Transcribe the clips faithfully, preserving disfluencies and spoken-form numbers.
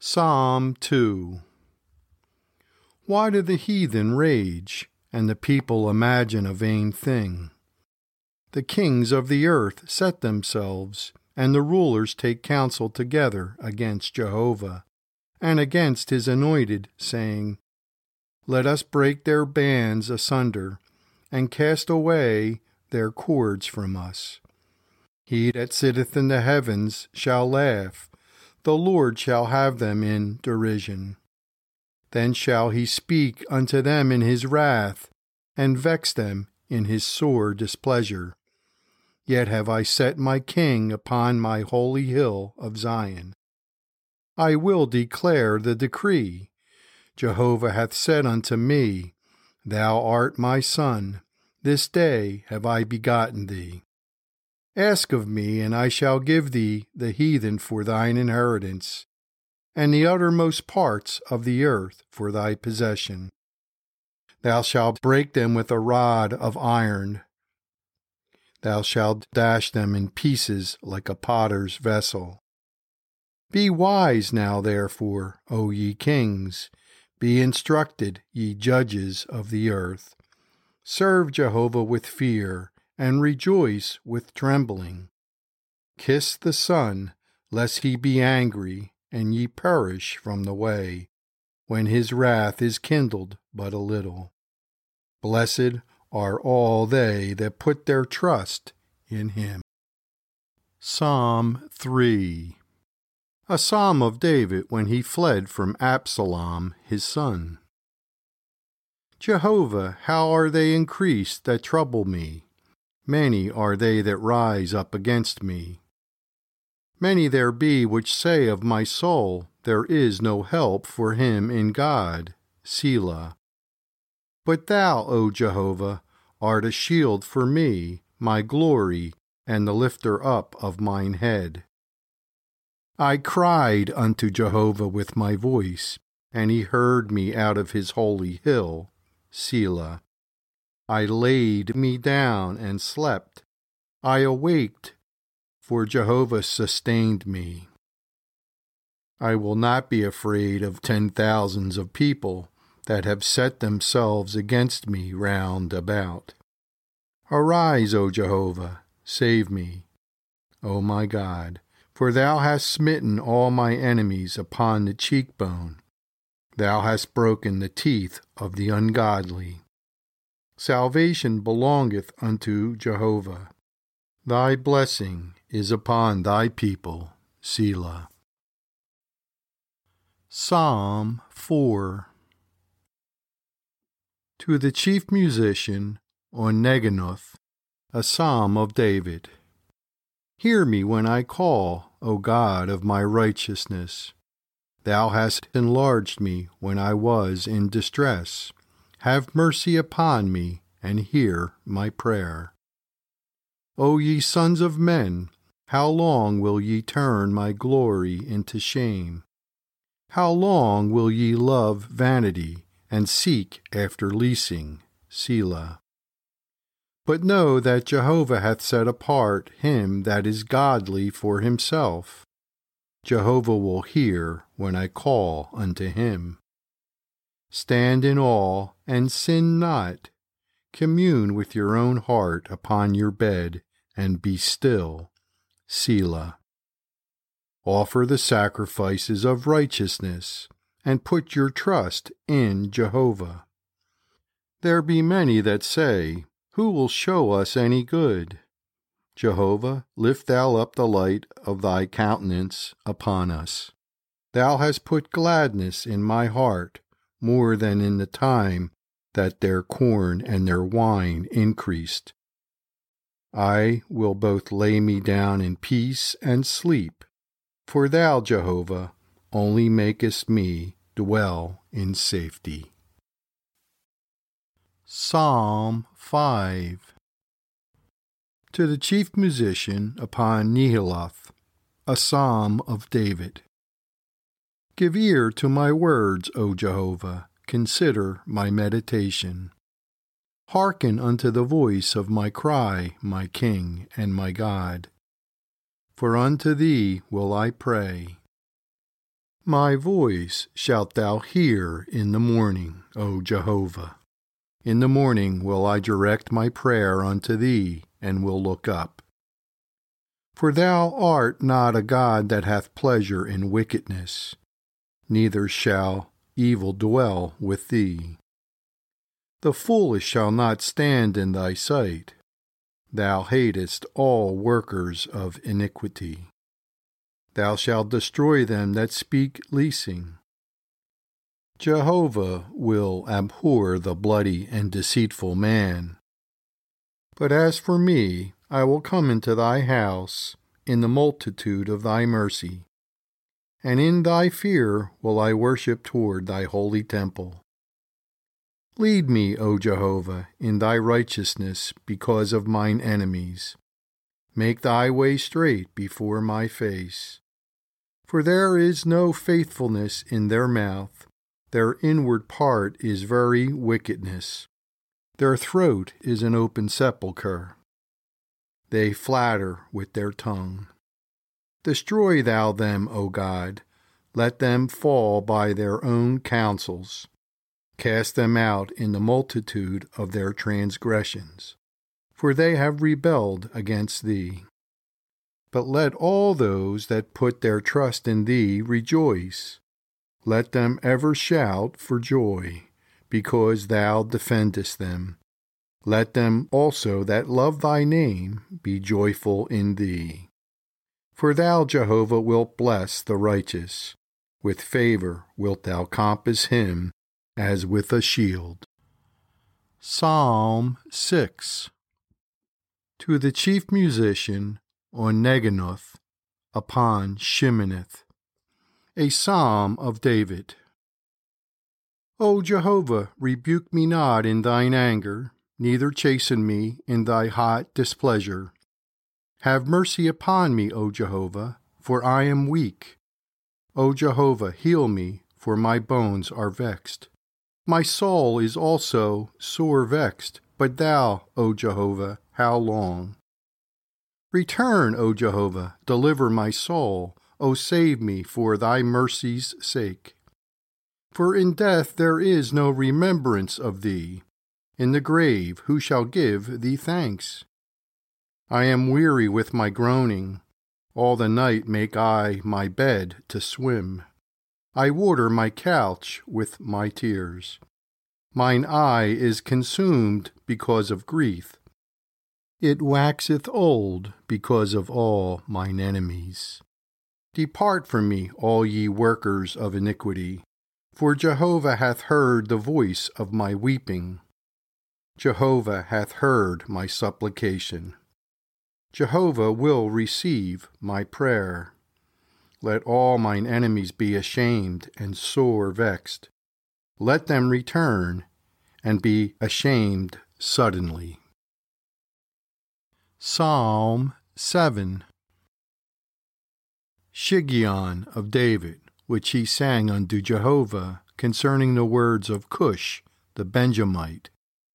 Psalm two. Why do the heathen rage, and the people imagine a vain thing? The kings of the earth set themselves, and the rulers take counsel together against Jehovah, and against his anointed, saying, Let us break their bands asunder, and cast away their cords from us. He that sitteth in the heavens shall laugh, the Lord shall have them in derision. Then shall he speak unto them in his wrath, and vex them in his sore displeasure. Yet have I set my king upon my holy hill of Zion. I will declare the decree. Jehovah hath said unto me, Thou art my son, this day have I begotten thee. Ask of me, and I shall give thee the heathen for thine inheritance, and the uttermost parts of the earth for thy possession. Thou shalt break them with a rod of iron. Thou shalt dash them in pieces like a potter's vessel. Be wise now, therefore, O ye kings, be instructed, ye judges of the earth. Serve Jehovah with fear, and rejoice with trembling. Kiss the Son, lest he be angry, and ye perish from the way, when his wrath is kindled but a little. Blessed are all they that put their trust in him. Psalm three. A psalm of David when he fled from Absalom his son. Jehovah, how are they increased that trouble me? Many are they that rise up against me. Many there be which say of my soul, There is no help for him in God. Selah. But thou, O Jehovah, art a shield for me, my glory, and the lifter up of mine head. I cried unto Jehovah with my voice, and he heard me out of his holy hill. Selah. I laid me down and slept. I awaked, for Jehovah sustained me. I will not be afraid of ten thousands of people that have set themselves against me round about. Arise, O Jehovah, save me, O my God, for thou hast smitten all my enemies upon the cheekbone. Thou hast broken the teeth of the ungodly. Salvation belongeth unto Jehovah. Thy blessing is upon thy people. Selah. Psalm four. To the chief musician on Neginoth, a psalm of David. Hear me when I call, O God of my righteousness. Thou hast enlarged me when I was in distress. Have mercy upon me, and hear my prayer. O ye sons of men, how long will ye turn my glory into shame? How long will ye love vanity, and seek after leasing? Selah. But know that Jehovah hath set apart him that is godly for himself. Jehovah will hear when I call unto him. Stand in awe, and sin not. Commune with your own heart upon your bed, and be still. Selah. Offer the sacrifices of righteousness, and put your trust in Jehovah. There be many that say, Who will show us any good? Jehovah, lift thou up the light of thy countenance upon us. Thou hast put gladness in my heart, more than in the time that their corn and their wine increased. I will both lay me down in peace and sleep, for thou, Jehovah, only makest me dwell in safety. Psalm five. To the chief musician upon Nehiloth, a psalm of David. Give ear to my words, O Jehovah, consider my meditation. Hearken unto the voice of my cry, my King and my God. For unto thee will I pray. My voice shalt thou hear in the morning, O Jehovah. In the morning will I direct my prayer unto thee, and will look up. For thou art not a God that hath pleasure in wickedness, neither shall evil dwell with thee. The foolish shall not stand in thy sight. Thou hatest all workers of iniquity. Thou shalt destroy them that speak leasing. Jehovah will abhor the bloody and deceitful man. But as for me, I will come into thy house in the multitude of thy mercy, and in thy fear will I worship toward thy holy temple. Lead me, O Jehovah, in thy righteousness because of mine enemies. Make thy way straight before my face. For there is no faithfulness in their mouth. Their inward part is very wickedness. Their throat is an open sepulchre. They flatter with their tongue. Destroy thou them, O God. Let them fall by their own counsels. Cast them out in the multitude of their transgressions, for they have rebelled against thee. But let all those that put their trust in thee rejoice. Let them ever shout for joy, because thou defendest them. Let them also that love thy name be joyful in thee. For thou, Jehovah, wilt bless the righteous. With favor wilt thou compass him as with a shield. Psalm six. To the chief musician on Neginoth upon Shimoneth. A psalm of David. O Jehovah, rebuke me not in thine anger, neither chasten me in thy hot displeasure. Have mercy upon me, O Jehovah, for I am weak. O Jehovah, heal me, for my bones are vexed. My soul is also sore vexed, but thou, O Jehovah, how long? Return, O Jehovah, deliver my soul. O save me for thy mercy's sake. For in death there is no remembrance of thee. In the grave who shall give thee thanks? I am weary with my groaning. All the night make I my bed to swim. I water my couch with my tears. Mine eye is consumed because of grief. It waxeth old because of all mine enemies. Depart from me, all ye workers of iniquity, for Jehovah hath heard the voice of my weeping. Jehovah hath heard my supplication. Jehovah will receive my prayer. Let all mine enemies be ashamed and sore vexed. Let them return and be ashamed suddenly. Psalm seven. Shiggaion of David, which he sang unto Jehovah concerning the words of Cush the Benjamite.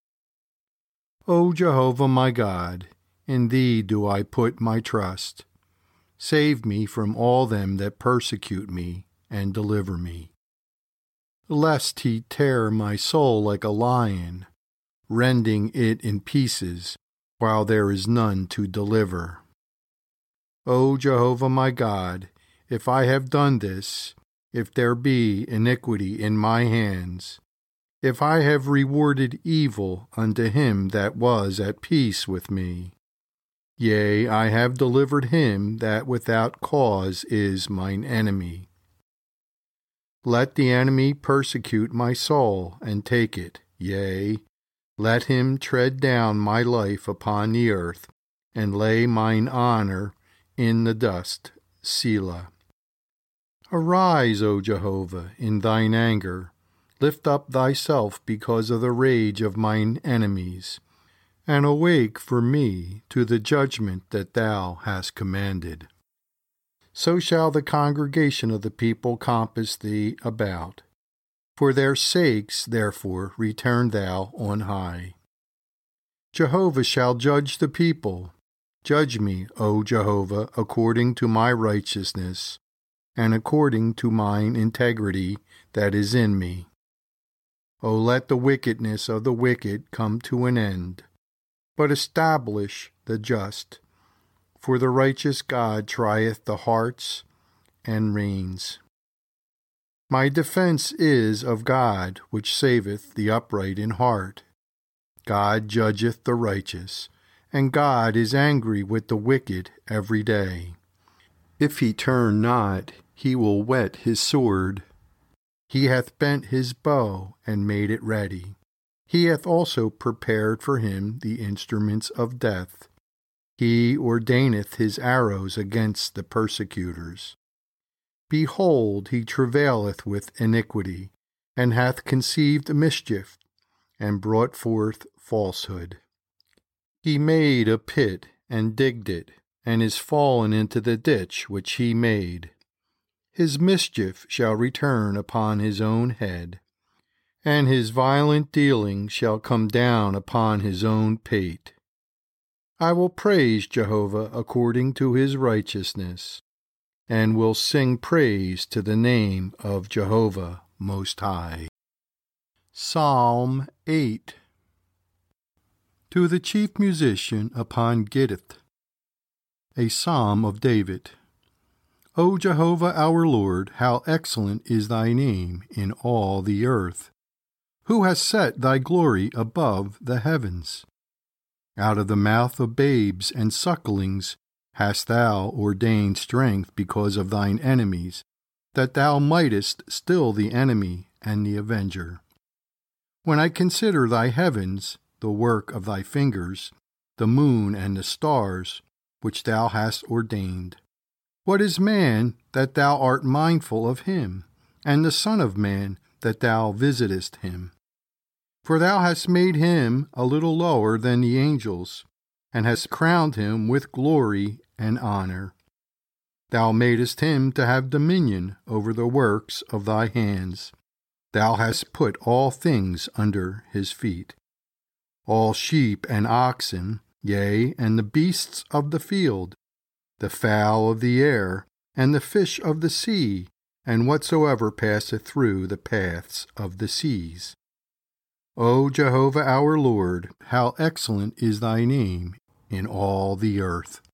O Jehovah my God, in thee do I put my trust. Save me from all them that persecute me, and deliver me. Lest he tear my soul like a lion, rending it in pieces, while there is none to deliver. O Jehovah my God, if I have done this, if there be iniquity in my hands, if I have rewarded evil unto him that was at peace with me, yea, I have delivered him that without cause is mine enemy. Let the enemy persecute my soul, and take it, yea, let him tread down my life upon the earth, and lay mine honor in the dust. Selah. Arise, O Jehovah, in thine anger. Lift up thyself because of the rage of mine enemies, and awake for me to the judgment that thou hast commanded. So shall the congregation of the people compass thee about. For their sakes, therefore, return thou on high. Jehovah shall judge the people. Judge me, O Jehovah, according to my righteousness, and according to mine integrity that is in me. O let the wickedness of the wicked come to an end, but establish the just. For the righteous God trieth the hearts and reins. My defense is of God, which saveth the upright in heart. God judgeth the righteous, and God is angry with the wicked every day. If he turn not, he will whet his sword. He hath bent his bow and made it ready. He hath also prepared for him the instruments of death. He ordaineth his arrows against the persecutors. Behold, he travaileth with iniquity, and hath conceived mischief, and brought forth falsehood. He made a pit, and digged it, and is fallen into the ditch which he made. His mischief shall return upon his own head, and his violent dealing shall come down upon his own pate. I will praise Jehovah according to his righteousness, and will sing praise to the name of Jehovah Most High. Psalm eight. To the chief musician upon Gittith, a psalm of David. O Jehovah our Lord, how excellent is thy name in all the earth! Who has set thy glory above the heavens? Out of the mouth of babes and sucklings hast thou ordained strength because of thine enemies, that thou mightest still the enemy and the avenger. When I consider thy heavens, the work of thy fingers, the moon and the stars, which thou hast ordained. What is man, that thou art mindful of him, and the Son of Man, that thou visitest him? For thou hast made him a little lower than the angels, and hast crowned him with glory and honor. Thou madest him to have dominion over the works of thy hands. Thou hast put all things under his feet. All sheep and oxen, yea, and the beasts of the field, the fowl of the air, and the fish of the sea, and whatsoever passeth through the paths of the seas. O Jehovah our Lord, how excellent is thy name in all the earth!